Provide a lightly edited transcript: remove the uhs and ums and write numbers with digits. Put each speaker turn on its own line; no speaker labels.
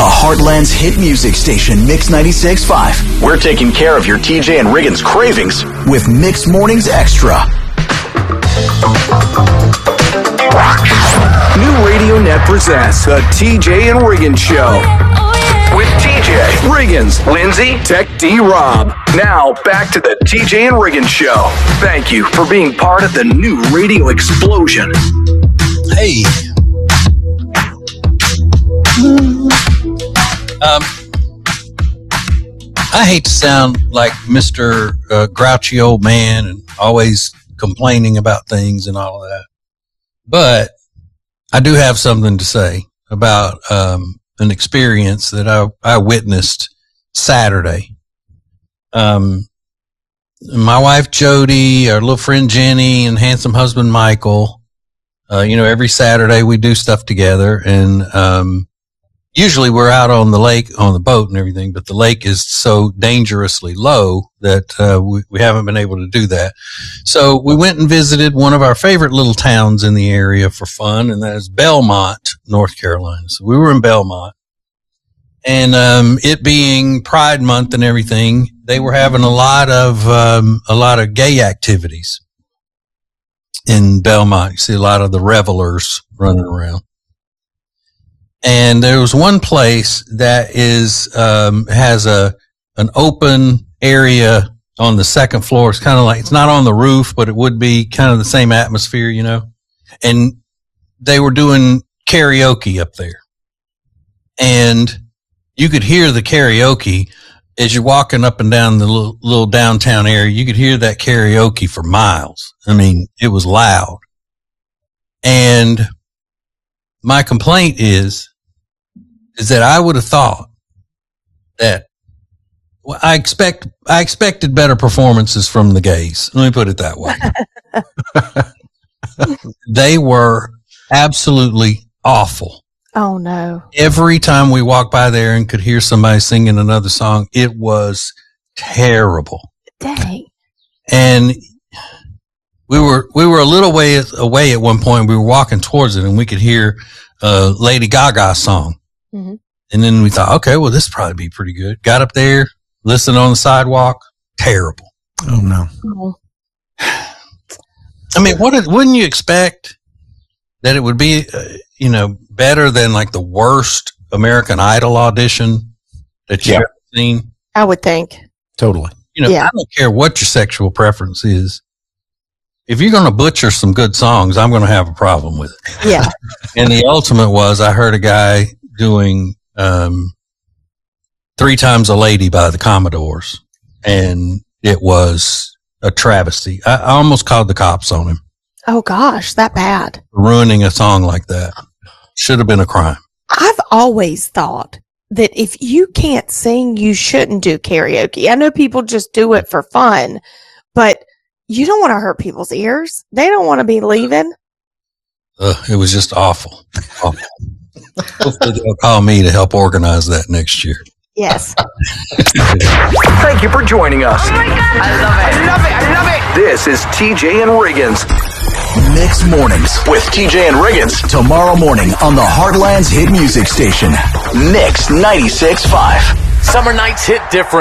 Heartland's hit music station, Mix 96.5. We're taking care of your TJ and Riggins cravings with Mix Mornings Extra. New Radio Net presents the TJ and Riggins Show. With TJ, Riggins, Lindsay, Tech D, Rob. Now, back to the TJ and Riggins Show. Thank you for being part of the new radio explosion.
Hey. I hate to sound like Mr. Grouchy old man and always complaining about things and all of that. But I do have something to say about an experience that I witnessed Saturday. My wife Jody, our little friend Jenny, and handsome husband Michael, every Saturday we do stuff together, and usually we're out on the lake on the boat and everything, but the lake is so dangerously low that we haven't been able to do that. So we went and visited one of our favorite little towns in the area for fun, and that is Belmont, North Carolina. So we were in Belmont, and it being Pride Month and everything, they were having a lot of gay activities in Belmont. You see a lot of the revelers running around. And there was one place that has an open area on the second floor. It's kind of like, it's not on the roof, but it would be kind of the same atmosphere, and they were doing karaoke up there, and you could hear the karaoke as you're walking up and down the little downtown area. You could hear that karaoke for miles. I mean, it was loud. And my complaint is that I would have thought that I expected better performances from the gays. Let me put it that way. They were absolutely awful.
Oh no.
Every time we walked by there and could hear somebody singing another song, it was terrible.
Dang.
And we were a little way away at one point. We were walking towards it and we could hear Lady Gaga's song. Mm-hmm. And then we thought, okay, well, this will probably be pretty good. Got up there, listened on the sidewalk. Terrible.
Oh, no.
Oh.
I mean, wouldn't you expect that it would be, better than like the worst American Idol audition that you've ever seen?
I would think.
Totally.
I don't care what your sexual preference is. If you're going to butcher some good songs, I'm going to have a problem with it.
Yeah.
And the ultimate was, I heard a guy doing 3 Times a Lady by the Commodores, and it was a travesty. I almost called the cops on him.
Oh gosh, that bad.
Ruining a song like that should have been a crime.
I've always thought that if you can't sing, you shouldn't do karaoke. I know people just do it for fun, but you don't want to hurt people's ears. They don't want to be leaving.
It was just awful. Awful. Hopefully they'll call me to help organize that next year.
Yes.
Thank you for joining us.
Oh my God. I love it.
This is TJ and Riggins. Mix Mornings with TJ and Riggins. Tomorrow morning on the Heartland's hit music station, Mix 96.5.
Summer nights hit different.